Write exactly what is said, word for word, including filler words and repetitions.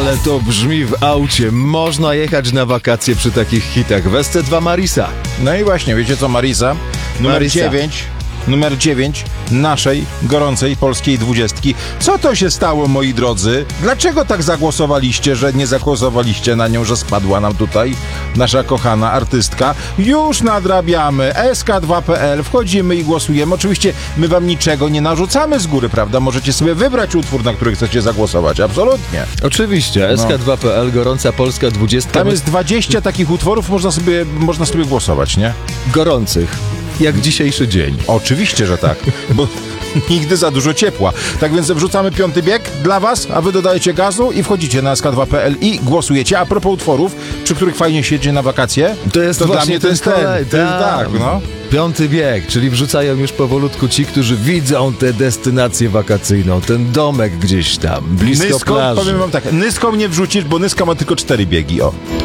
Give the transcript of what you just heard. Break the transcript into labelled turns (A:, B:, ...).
A: Ale to brzmi w aucie. Można jechać na wakacje przy takich hitach. W S C dwa Marisa.
B: No i właśnie, wiecie co, Marisa? Numer
A: Marisa.
B: dziewięć. Numer dziewięć naszej gorącej polskiej dwudziestki. Co to się stało, moi drodzy? Dlaczego tak zagłosowaliście, że nie zagłosowaliście na nią, że spadła nam tutaj nasza kochana artystka? Już nadrabiamy. S K dwa kropka P L. Wchodzimy i głosujemy. Oczywiście my wam niczego nie narzucamy z góry, prawda? Możecie sobie wybrać utwór, na który chcecie zagłosować. Absolutnie.
A: Oczywiście. S K dwa kropka P L, gorąca polska dwudziestka.
B: Tam jest dwadzieścia takich utworów, można sobie, można sobie głosować, nie?
A: gorących. Jak dzisiejszy dzień.
B: Oczywiście, że tak, bo nigdy za dużo ciepła. Tak więc wrzucamy piąty bieg dla was, a wy dodajecie gazu i wchodzicie na S K dwa kropka P L i głosujecie. A propos utworów, przy których fajnie się jedzie na wakacje,
A: To jest
B: to dla
A: właśnie
B: mnie to jest ten,
A: kolej,
B: to jest tak, no.
A: Piąty bieg, czyli wrzucają już powolutku ci, którzy widzą tę destynację wakacyjną, ten domek gdzieś tam, blisko
B: Nyską,
A: plaży.
B: powiem wam tak, nyską nie wrzucisz, bo nyska ma tylko cztery biegi, o.